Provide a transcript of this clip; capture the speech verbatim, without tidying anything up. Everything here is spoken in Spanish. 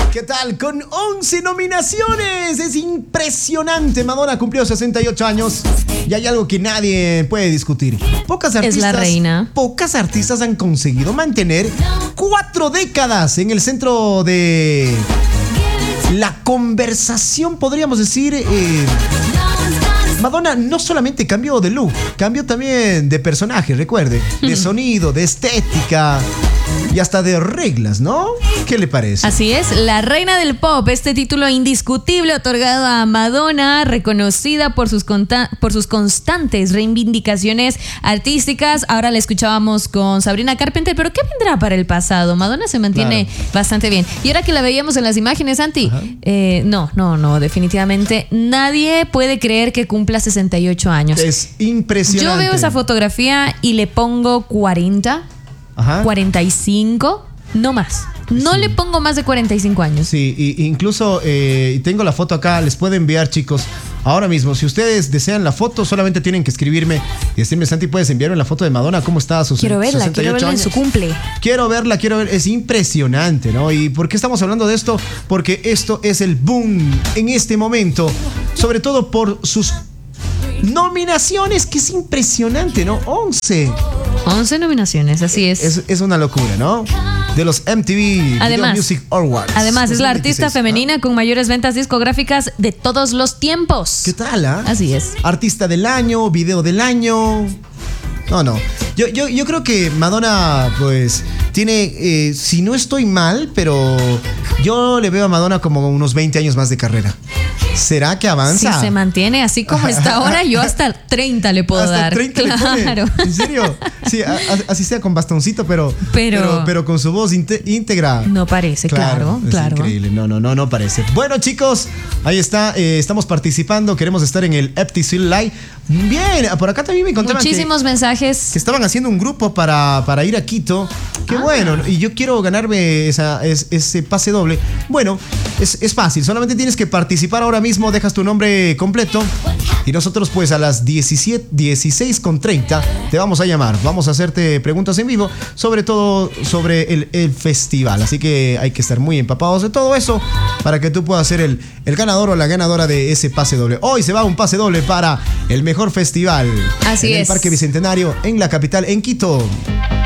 ¿Qué tal? Con once nominaciones. Es impresionante. Madonna cumplió sesenta y ocho años y hay algo que nadie puede discutir. Pocas artistas, es la reina. Pocas artistas han conseguido mantener cuatro décadas en el centro de la conversación, podríamos decir. Eh, Madonna no solamente cambió de look, cambió también de personaje, recuerde, de sonido, de estética y hasta de reglas, ¿no? ¿Qué le parece? Así es, la reina del pop, este título indiscutible otorgado a Madonna, reconocida por sus, conta- por sus constantes reivindicaciones artísticas. Ahora la escuchábamos con Sabrina Carpenter, pero ¿qué vendrá para el pasado? Madonna se mantiene claro. bastante bien. Y ahora que la veíamos en las imágenes, Santi, eh, no, no, no, definitivamente nadie puede creer que cumpla sesenta y ocho años. Es impresionante. Yo veo esa fotografía y le pongo cuarenta, Ajá. cuarenta y cinco, no más. No sí. le pongo más de cuarenta y cinco años. Sí, y, incluso eh, tengo la foto acá, les puedo enviar, chicos, ahora mismo. Si ustedes desean la foto, solamente tienen que escribirme y decirme, Santi, ¿puedes enviarme la foto de Madonna? ¿Cómo está a sus Quiero verla, sesenta y ocho quiero verla años? En su cumple. Quiero verla, quiero ver. Es impresionante, ¿no? ¿Y por qué estamos hablando de esto? Porque esto es el boom en este momento, sobre todo por sus nominaciones, que es impresionante, ¿no? once. once nominaciones, así es. Es, es una locura, ¿no? De los M T V además, Video Music Awards. Además, es la artista femenina ¿ah? con mayores ventas discográficas de todos los tiempos. ¿Qué tal, ah? ¿eh? Así es. Artista del año, video del año. No, no. Yo, yo, yo creo que Madonna, pues, tiene, eh, si no estoy mal, pero yo le veo a Madonna como unos veinte años más de carrera. ¿Será que avanza? Si se mantiene así como está ahora, yo hasta treinta le puedo hasta dar. treinta claro. ¿En serio? Sí, a, a, así sea con bastoncito, pero, pero, pero, pero con su voz íntegra. No parece, claro, claro. claro. Es increíble. No, no, no, no parece. Bueno, chicos, ahí está. Eh, estamos participando. Queremos estar en el F T C Live. Bien, por acá también me contaban muchísimos que, mensajes. que estaban haciendo un grupo para, para ir a Quito. Qué ah. bueno. Y yo quiero ganarme esa, es, ese pase doble. Bueno, es, es fácil. Solamente tienes que participar ahora mismo. Dejas tu nombre completo. Y nosotros, pues, a las diecisiete, dieciséis con treinta te vamos a llamar. Vamos a hacerte preguntas en vivo, sobre todo sobre el, el festival. Así que hay que estar muy empapados de todo eso para que tú puedas ser el, el ganador o la ganadora de ese pase doble. Hoy se va un pase doble para el mejor festival. Así en es. el Parque Bicentenario, en la capital, en Quito.